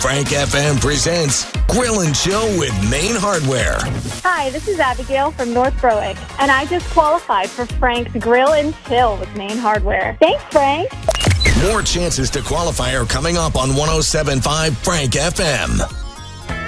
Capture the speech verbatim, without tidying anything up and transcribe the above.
Frank F M presents Grill and Chill with Main Hardware. Hi, this is Abigail from North Berwick, and I just qualified for Frank's Grill and Chill with Main Hardware. Thanks, Frank. More chances to qualify are coming up on one oh seven point five Frank F M.